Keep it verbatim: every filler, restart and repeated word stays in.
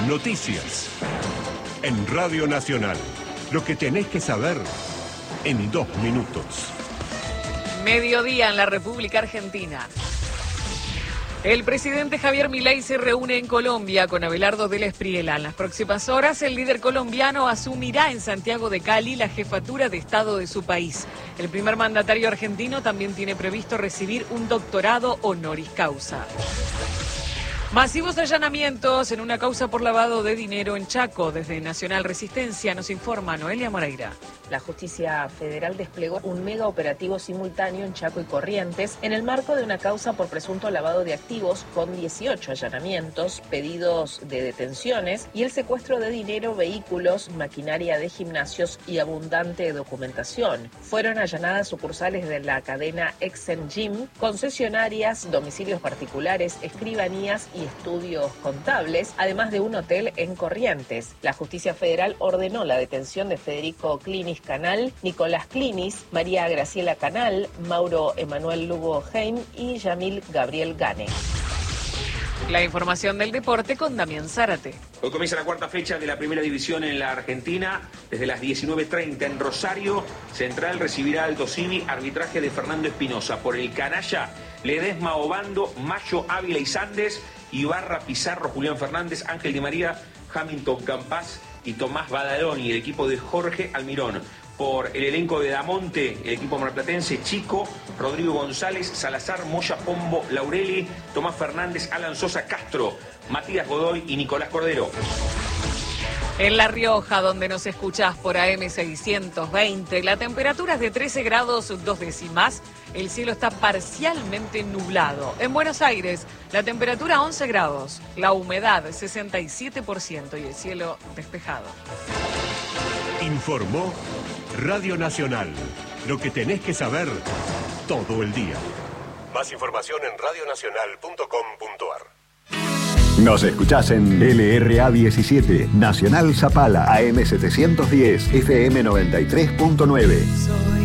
Noticias. En Radio Nacional. Lo que tenés que saber en dos minutos. Mediodía en la República Argentina. El presidente Javier Milei se reúne en Colombia con Abelardo del Espriella. En las próximas horas, el líder colombiano asumirá en Santiago de Cali la jefatura de Estado de su país. El primer mandatario argentino también tiene previsto recibir un doctorado honoris causa. Masivos allanamientos en una causa por lavado de dinero en Chaco. Desde Nacional Resistencia nos informa Noelia Moreira. La Justicia Federal desplegó un mega operativo simultáneo en Chaco y Corrientes en el marco de una causa por presunto lavado de activos con dieciocho allanamientos, pedidos de detenciones y el secuestro de dinero, vehículos, maquinaria de gimnasios y abundante documentación. Fueron allanadas sucursales de la cadena Exen Gym, concesionarias, domicilios particulares, escribanías y estudios contables, además de un hotel en Corrientes. La Justicia Federal ordenó la detención de Federico Clinis Canal, Nicolás Clinis, María Graciela Canal, Mauro Emanuel Lugo Heim y Yamil Gabriel Gane. La información del deporte con Damián Zárate. Hoy comienza la cuarta fecha de la primera división en la Argentina. Desde las diecinueve treinta en Rosario, Central recibirá Aldo Civi, arbitraje de Fernando Espinosa. Por el canalla, Ledesma Obando, Mayo Ávila y Sandes, Ibarra Pizarro, Julián Fernández, Ángel Di María, Hamilton Campas y Tomás Badaloni, y el equipo de Jorge Almirón. Por el elenco de Damonte, el equipo marplatense, Chico, Rodrigo González, Salazar, Moya Pombo, Laureli, Tomás Fernández, Alan Sosa Castro, Matías Godoy y Nicolás Cordero. En La Rioja, donde nos escuchás por A M seiscientos veinte, la temperatura es de trece grados dos décimas. El cielo está parcialmente nublado. En Buenos Aires, la temperatura once grados, la humedad sesenta y siete por ciento y el cielo despejado. Informó Radio Nacional. Lo que tenés que saber todo el día. Más información en radio nacional punto com punto a r. Nos escuchás en L R A diecisiete, Nacional Zapala, A M setecientos diez, F M noventa y tres punto nueve.